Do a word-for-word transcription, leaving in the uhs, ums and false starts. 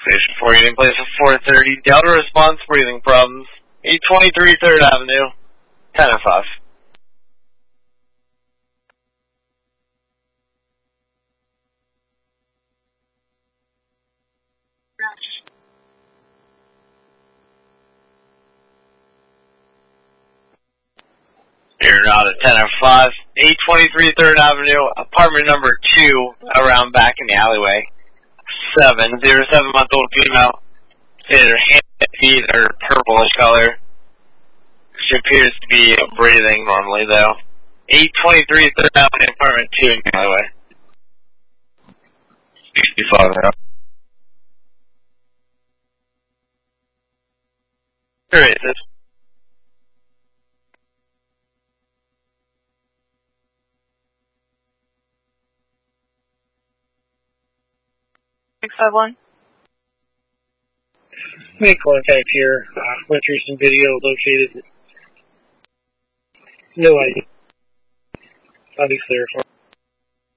Station four, getting place at four thirty. Delta response, breathing problems. eight twenty-three third Avenue, ten oh five. Aeronaut at ten oh five. eight twenty-three third Avenue, apartment number two, around back in the alleyway. seven, zero seven month old female. Her hands and feet are purplish color. She appears to be breathing normally though. eight twenty-three third Avenue, apartment two in the alleyway. sixty-five now. Where is it? six five one. Make contact here. Uh, went through some video, located. No idea. I'll be clear for